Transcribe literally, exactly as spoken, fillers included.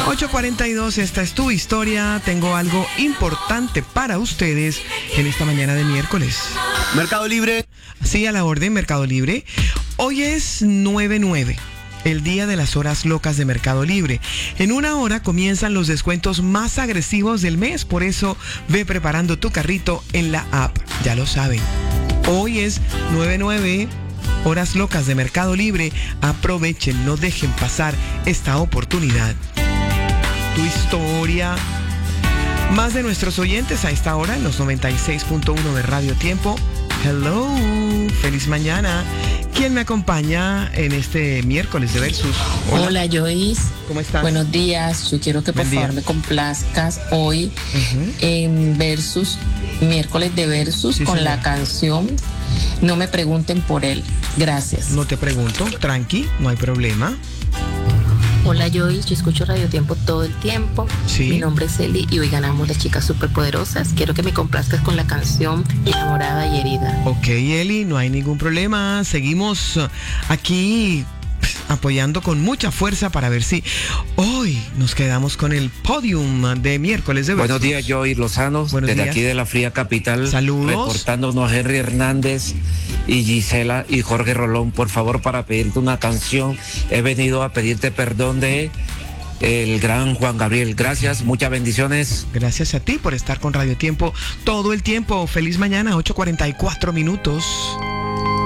ocho cuarenta y dos, esta es tu historia. Tengo algo importante para ustedes en esta mañana de miércoles. Mercado Libre. Sí, a la orden, Mercado Libre. Hoy es nueve nueve. El día de las horas locas de Mercado Libre. En una hora comienzan los descuentos más agresivos del mes, por eso ve preparando tu carrito en la app. Ya lo saben. Hoy es nueve nueve, horas locas de Mercado Libre. Aprovechen, no dejen pasar esta oportunidad. Tu historia. Más de nuestros oyentes a esta hora en los noventa y seis punto uno de Radio Tiempo. Hello, feliz mañana. ¿Quién me acompaña en este miércoles de Versus? Hola, Hola Joyce. ¿Cómo estás? Buenos días. Yo quiero que por favor me complazcas hoy uh-huh. en Versus, miércoles de Versus, sí, con señor. La canción No me pregunten por él. Gracias. No te pregunto, tranqui, no hay problema. Hola Joyce, yo escucho Radio Tiempo todo el tiempo. Sí. Mi nombre es Eli y hoy ganamos las chicas superpoderosas. Quiero que me complazcas con la canción Enamorada y Herida. Ok, Eli, no hay ningún problema. Seguimos aquí apoyando con mucha fuerza para ver si hoy nos quedamos con el podium de miércoles de Versus. Buenos días, Joy Lozano, Buenos desde días. Aquí de la fría capital. Saludos. Reportándonos Henry Hernández y Gisela y Jorge Rolón, por favor, para pedirte una canción. He venido a pedirte perdón de el gran Juan Gabriel. Gracias, muchas bendiciones. Gracias a ti por estar con Radio Tiempo todo el tiempo. Feliz mañana, ocho cuarenta y cuatro minutos.